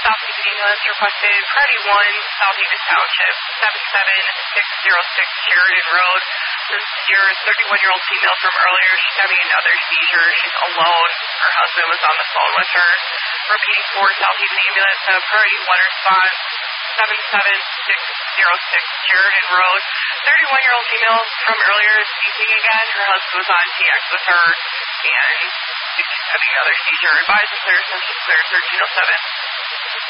Southeast ambulance requested priority 1, South Davis Township, 77606 Sheridan Road. This is your 31-year-old female from earlier. She's having another seizure. She's alone. Her husband was on the phone with her. Repeating for Southeast ambulance, priority 1 response, 77606 Sheridan Road. 31-year-old female from earlier is seizing again. Her husband was on TX with her, and she's having another seizure. Advise the clear, 1307.